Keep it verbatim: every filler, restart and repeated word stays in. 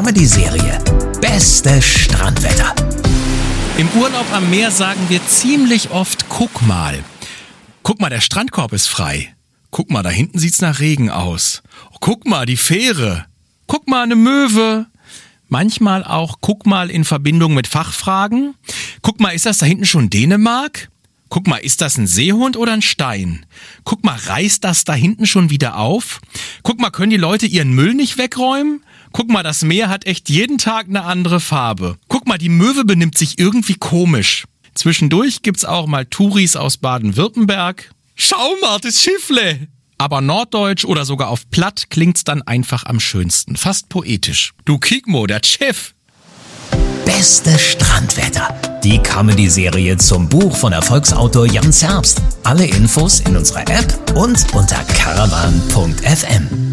Comedy-Serie Beste Strandwetter. Im Urlaub am Meer sagen wir ziemlich oft, guck mal. Guck mal, der Strandkorb ist frei. Guck mal, da hinten sieht's nach Regen aus. Guck mal, die Fähre. Guck mal, eine Möwe. Manchmal auch, guck mal in Verbindung mit Fachfragen. Guck mal, ist das da hinten schon Dänemark? Guck mal, ist das ein Seehund oder ein Stein? Guck mal, reißt das da hinten schon wieder auf? Guck mal, können die Leute ihren Müll nicht wegräumen? Guck mal, das Meer hat echt jeden Tag eine andere Farbe. Guck mal, die Möwe benimmt sich irgendwie komisch. Zwischendurch gibt's auch mal Touris aus Baden-Württemberg. Schau mal, das Schiffle! Aber norddeutsch oder sogar auf Platt klingt's dann einfach am schönsten. Fast poetisch. Du Kikmo, der Schiff! Beste Strandwetter. Die Comedy-Serie zum Buch von Erfolgsautor Jan Zerbst. Alle Infos in unserer App und unter caravan punkt f m.